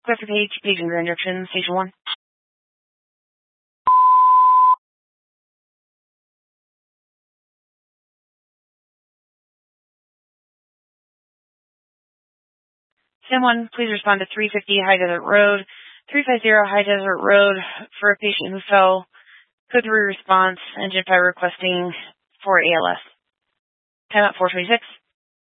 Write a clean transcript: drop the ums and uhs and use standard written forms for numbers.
Clifford Page, Page and Grand Junction, Station 1. Sim 1, please respond to 350 High Desert Road, 350 High Desert Road for a patient who fell. Code 3 response, engine fire requesting for ALS. Time at 426.